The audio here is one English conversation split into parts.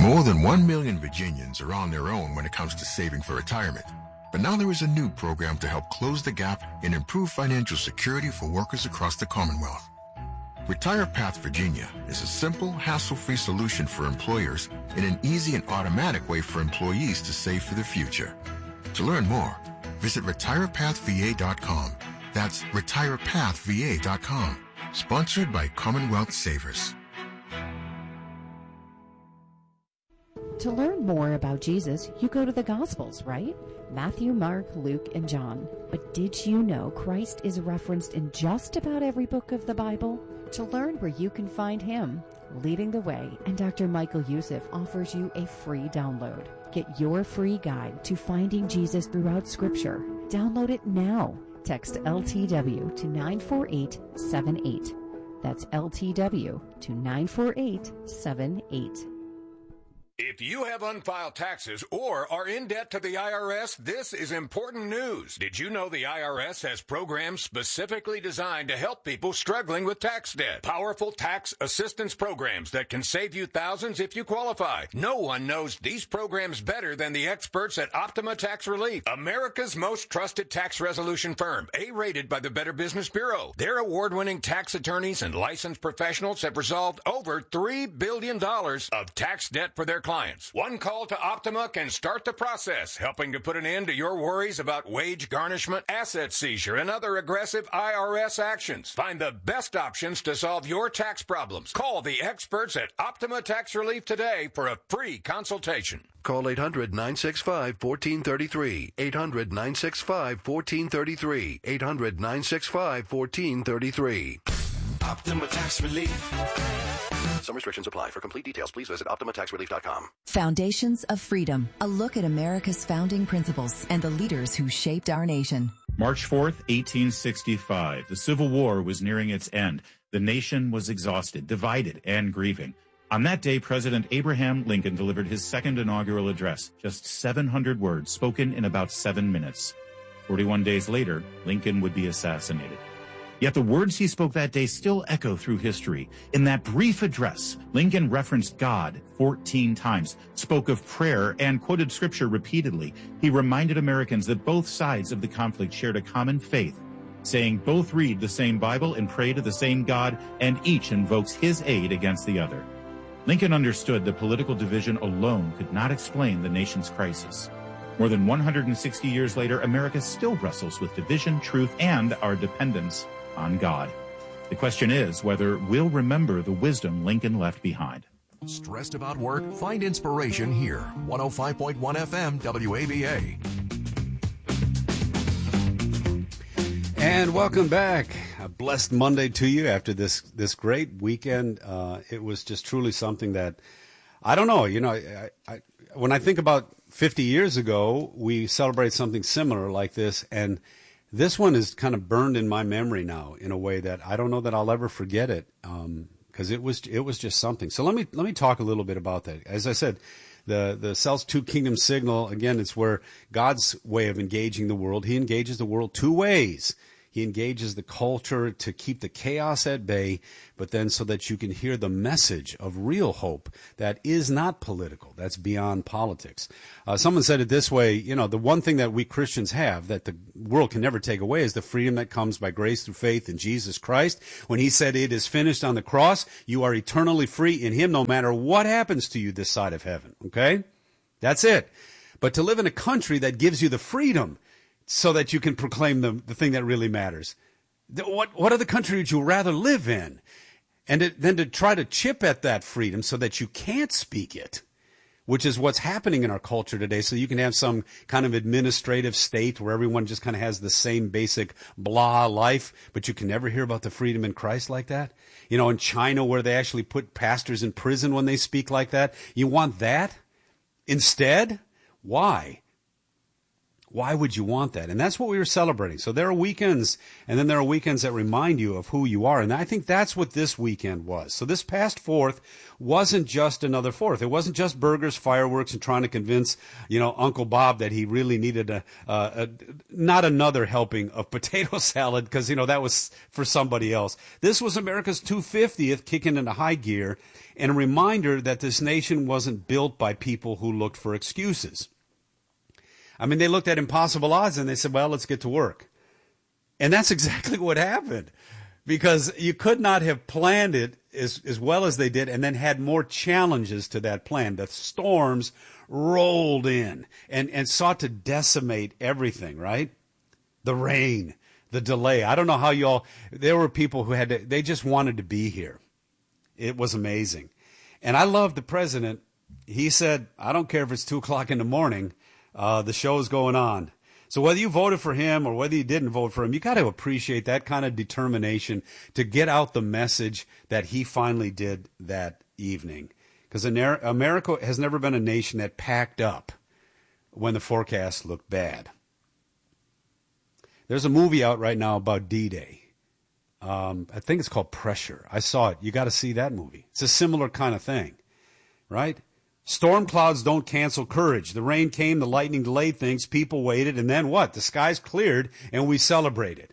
More than 1 million Virginians are on their own when it comes to saving for retirement. But now there is a new program to help close the gap and improve financial security for workers across the Commonwealth. Retire Path Virginia is a simple, hassle-free solution for employers and an easy and automatic way for employees to save for the future. To learn more, visit retirepathva.com. That's retirepathva.com. Sponsored by Commonwealth Savers. To learn more about Jesus, you go to the Gospels, right? Matthew, Mark, Luke, and John. But did you know Christ is referenced in just about every book of the Bible? To learn where you can find him, Leading the Way and Dr. Michael Youssef offers you a free download. Get your free guide to finding Jesus throughout Scripture. Download it now. Text LTW to 94878. That's LTW to 94878. If you have unfiled taxes or are in debt to the IRS, this is important news. Did you know the IRS has programs specifically designed to help people struggling with tax debt? Powerful tax assistance programs that can save you thousands if you qualify. No one knows these programs better than the experts at Optima Tax Relief, America's most trusted tax resolution firm, A-rated by the Better Business Bureau. Their award-winning tax attorneys and licensed professionals have resolved over $3 billion of tax debt for their clients. One call to Optima can start the process, helping to put an end to your worries about wage garnishment, asset seizure, and other aggressive IRS actions. Find the best options to solve your tax problems. Call the experts at Optima Tax Relief today for a free consultation. Call 800-965-1433. 800-965-1433. 800-965-1433. Optima Tax Relief. Some restrictions apply. For complete details, please visit OptimaTaxRelief.com. Foundations of Freedom, a look at America's founding principles and the leaders who shaped our nation. March 4th, 1865. The Civil War was nearing its end. The nation was exhausted, divided, and grieving. On that day, President Abraham Lincoln delivered his second inaugural address, just 700 words spoken in about 7 minutes. 41 days later, Lincoln would be assassinated. Yet the words he spoke that day still echo through history. In that brief address, Lincoln referenced God 14 times, spoke of prayer, and quoted scripture repeatedly. He reminded Americans that both sides of the conflict shared a common faith, saying both read the same Bible and pray to the same God, and each invokes his aid against the other. Lincoln understood that political division alone could not explain the nation's crisis. More than 160 years later, America still wrestles with division, truth, and our dependence on God. The question is whether we'll remember the wisdom Lincoln left behind. Stressed about work? Find inspiration here. 105.1 FM WAVA. And welcome back. A blessed Monday to you after this great weekend. It was just truly something that, I don't know, I when I think about 50 years ago, we celebrate something similar like this, and this one is kind of burned in my memory now in a way that I don't know that I'll ever forget it, because it was just something. So let me talk a little bit about that. As I said, the Cells Two Kingdom signal, again, it's where God's way of engaging the world. He engages the world two ways. He engages the culture to keep the chaos at bay, but then so that you can hear the message of real hope that is not political, that's beyond politics. Someone said it this way, the one thing that we Christians have that the world can never take away is the freedom that comes by grace through faith in Jesus Christ. When he said it is finished on the cross, you are eternally free in him no matter what happens to you this side of heaven, okay? That's it. But to live in a country that gives you the freedom so that you can proclaim the thing that really matters. What other country would you rather live in? And then to try to chip at that freedom so that you can't speak it, which is what's happening in our culture today. So you can have some kind of administrative state where everyone just kind of has the same basic blah life, but you can never hear about the freedom in Christ like that. In China where they actually put pastors in prison when they speak like that. You want that instead? Why? Why would you want that? And that's what we were celebrating. So there are weekends, and then there are weekends that remind you of who you are. And I think that's what this weekend was. So this past 4th wasn't just another 4th. It wasn't just burgers, fireworks, and trying to convince, Uncle Bob that he really needed not another helping of potato salad because, that was for somebody else. This was America's 250th kicking into high gear, and a reminder that this nation wasn't built by people who looked for excuses. I mean, they looked at impossible odds and they said, well, let's get to work. And that's exactly what happened, because you could not have planned it as well as they did and then had more challenges to that plan. The storms rolled in and sought to decimate everything, right? The rain, the delay. I don't know how there were people who they just wanted to be here. It was amazing. And I love the president. He said, I don't care if it's 2 o'clock in the morning. The show's going on. So whether you voted for him or whether you didn't vote for him, you got to appreciate that kind of determination to get out the message that he finally did that evening. Because America has never been a nation that packed up when the forecast looked bad. There's a movie out right now about D-Day. I think it's called Pressure. I saw it. You got to see that movie. It's a similar kind of thing, right? Storm clouds don't cancel courage. The rain came, the lightning delayed things, people waited, and then what? The skies cleared, and we celebrated.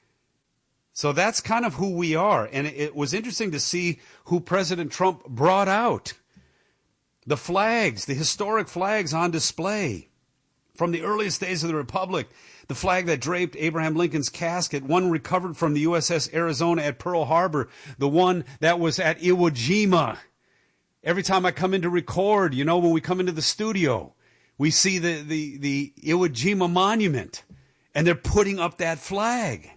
So that's kind of who we are. And it was interesting to see who President Trump brought out. The flags, the historic flags on display from the earliest days of the Republic. The flag that draped Abraham Lincoln's casket, one recovered from the USS Arizona at Pearl Harbor, the one that was at Iwo Jima. Every time I come in to record, when we come into the studio, we see the Iwo Jima monument, and they're putting up that flag.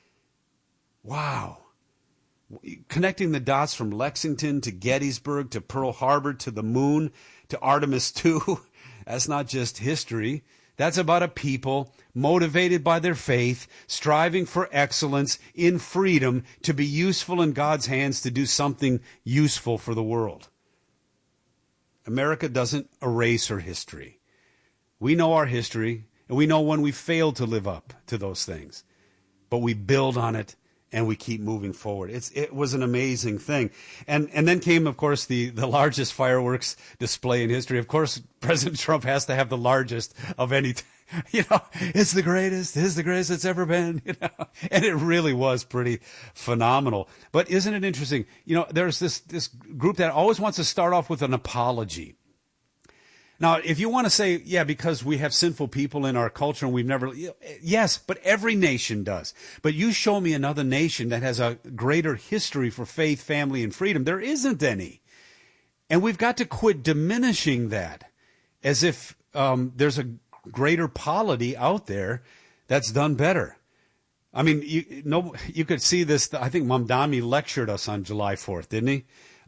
Wow. Connecting the dots from Lexington to Gettysburg to Pearl Harbor to the moon to Artemis II, that's not just history. That's about a people motivated by their faith, striving for excellence in freedom to be useful in God's hands to do something useful for the world. America doesn't erase her history. We know our history, and we know when we failed to live up to those things. But we build on it, and we keep moving forward. It was an amazing thing. And then came, of course, the largest fireworks display in history. Of course, President Trump has to have the largest of anything. It's the greatest it's ever been, and it really was pretty phenomenal. But isn't it interesting? There's this group that always wants to start off with an apology. Now, if you want to say, yeah, because we have sinful people in our culture and we've never, yes, but every nation does. But you show me another nation that has a greater history for faith, family, and freedom. There isn't any. And we've got to quit diminishing that as if there's a greater polity out there that's done better. I mean, you could see this. I think Mamdani lectured us on July 4th, didn't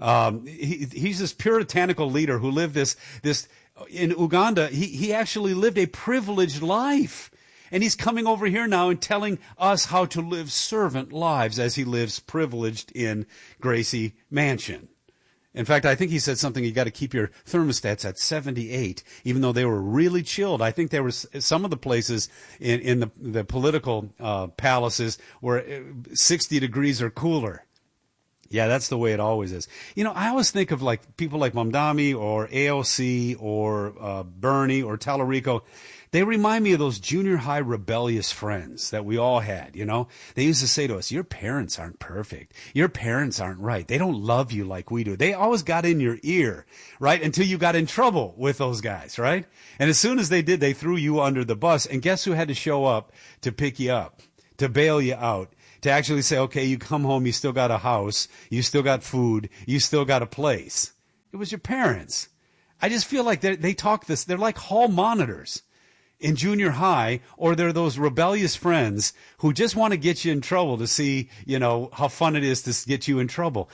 he? He's this puritanical leader who lived this in Uganda. He actually lived a privileged life. And he's coming over here now and telling us how to live servant lives as he lives privileged in Gracie Mansion. In fact, I think he said something, you got to keep your thermostats at 78, even though they were really chilled. I think there was some of the places in the political palaces where 60 degrees or cooler. Yeah, that's the way it always is. I always think of people like Mamdani or AOC or Bernie or Tallarico. They remind me of those junior high rebellious friends that we all had, They used to say to us, your parents aren't perfect. Your parents aren't right. They don't love you like we do. They always got in your ear, right? Until you got in trouble with those guys, right? And as soon as they did, they threw you under the bus. And guess who had to show up to pick you up, to bail you out, to actually say, okay, you come home, you still got a house, you still got food, you still got a place. It was your parents. I just feel like they talk this, they're like hall monitors in junior high, or they're those rebellious friends who just want to get you in trouble to see, how fun it is to get you in trouble.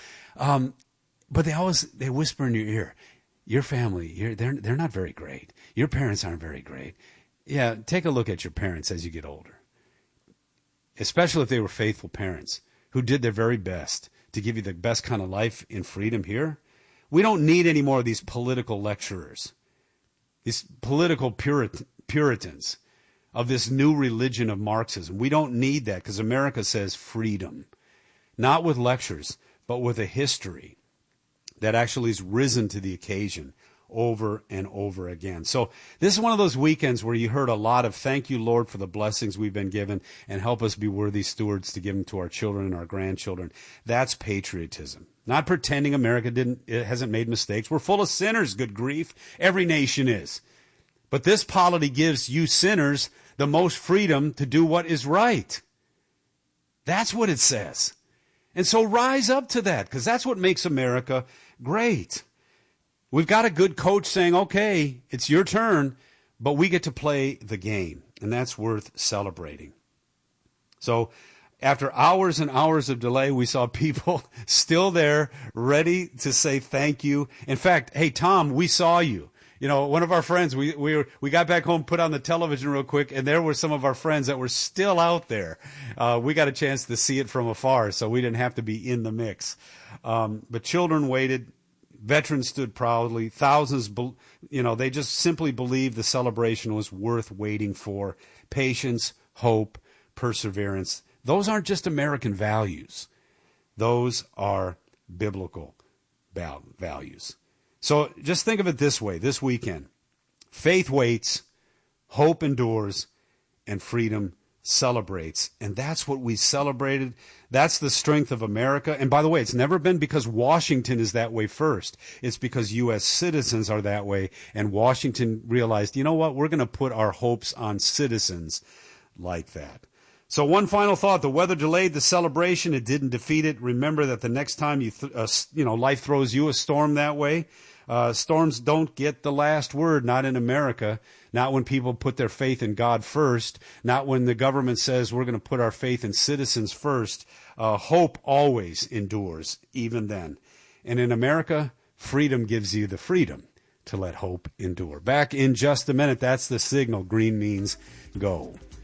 But they whisper in your ear, your family, they're not very great. Your parents aren't very great. Yeah, take a look at your parents as you get older. Especially if they were faithful parents who did their very best to give you the best kind of life in freedom here. We don't need any more of these political lecturers, these political Puritans. of this new religion of Marxism. We don't need that because America says freedom. Not with lectures, but with a history that actually has risen to the occasion over and over again. So this is one of those weekends where you heard a lot of thank you, Lord, for the blessings we've been given, and help us be worthy stewards to give them to our children and our grandchildren. That's patriotism. Not pretending America hasn't made mistakes. We're full of sinners, good grief. Every nation is. But this polity gives you sinners the most freedom to do what is right. That's what it says. And so rise up to that, because that's what makes America great. We've got a good coach saying, okay, it's your turn, but we get to play the game, and that's worth celebrating. So after hours and hours of delay, we saw people still there, ready to say thank you. In fact, hey, Tom, we saw you. You know, one of our friends, we got back home, put on the television real quick, and there were some of our friends that were still out there. We got a chance to see it from afar, so we didn't have to be in the mix. But children waited. Veterans stood proudly. Thousands, they just simply believed the celebration was worth waiting for. Patience, hope, perseverance. Those aren't just American values. Those are biblical values. So just think of it this way, this weekend. Faith waits, hope endures, and freedom celebrates. And that's what we celebrated. That's the strength of America. And by the way, it's never been because Washington is that way first. It's because U.S. citizens are that way. And Washington realized, you know what, we're going to put our hopes on citizens like that. So one final thought, the weather delayed the celebration. It didn't defeat it. Remember that the next time life throws you a storm that way, storms don't get the last word, not in America, not when people put their faith in God first, not when the government says we're going to put our faith in citizens first. Hope always endures, even then. And in America, freedom gives you the freedom to let hope endure. Back in just a minute. That's the signal. Green means go.